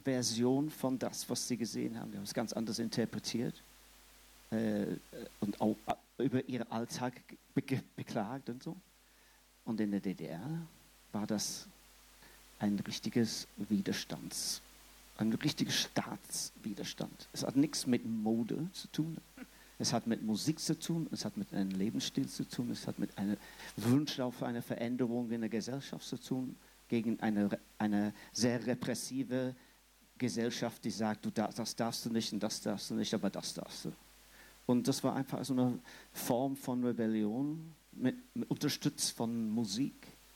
Version von das, was sie gesehen haben. Die haben es ganz anders interpretiert und auch über ihren Alltag beklagt und so. Und in der DDR war das ein richtiges ein richtiger Staatswiderstand. Es hat nichts mit Mode zu tun. Es hat mit Musik zu tun, es hat mit einem Lebensstil zu tun, es hat mit einem Wunsch auf eine Veränderung in der Gesellschaft zu tun, gegen eine sehr repressive Gesellschaft, die sagt, das darfst du nicht und das darfst du nicht, aber das darfst du. Und das war einfach so eine Form von Rebellion, unterstützt von Musik,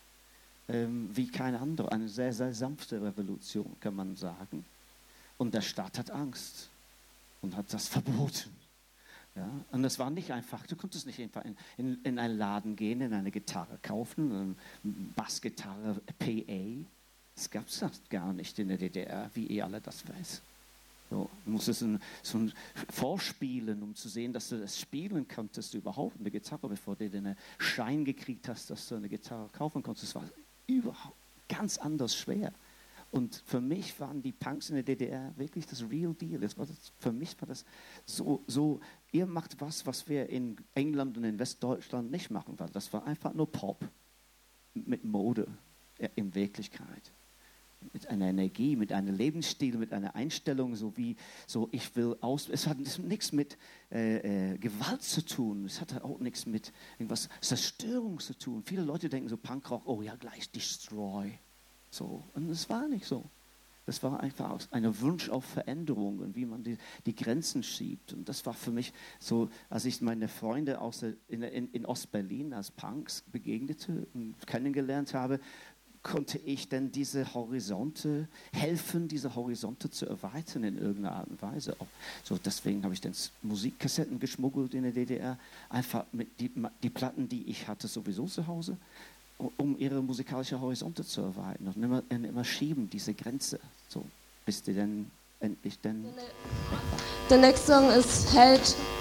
wie keine andere. Eine sehr, sehr sanfte Revolution, kann man sagen. Und der Staat hat Angst und hat das verboten. Ja, und das war nicht einfach, du konntest nicht einfach in einen Laden gehen, in eine Gitarre kaufen, eine Bassgitarre, PA. Das gab es gar nicht in der DDR, wie ihr alle das weiß. So, du musstest so ein vorspielen, um zu sehen, dass du das spielen konntest überhaupt, eine Gitarre, bevor du den Schein gekriegt hast, dass du eine Gitarre kaufen konntest. Das war überhaupt ganz anders schwer. Und für mich waren die Punks in der DDR wirklich das Real Deal. Für mich war das so, ihr macht was wir in England und in Westdeutschland nicht machen. Das war einfach nur Pop mit Mode in Wirklichkeit. Mit einer Energie, mit einem Lebensstil, mit einer Einstellung, es hat nichts mit Gewalt zu tun, es hat auch nichts mit irgendwas Zerstörung zu tun. Viele Leute denken so, Punkrock, oh ja, gleich Destroy. So. Und es war nicht so. Das war einfach ein Wunsch auf Veränderung und wie man die Grenzen schiebt. Und das war für mich so, als ich meine Freunde in Ostberlin als Punks begegnete und kennengelernt habe, konnte ich dann diese Horizonte zu erweitern in irgendeiner Art und Weise. So, deswegen habe ich dann Musikkassetten geschmuggelt in der DDR, einfach mit die Platten, die ich hatte, sowieso zu Hause, um ihre musikalische Horizonte zu erweitern und immer schieben, diese Grenze, so, bis die dann endlich dann... Der nächste Song ist Held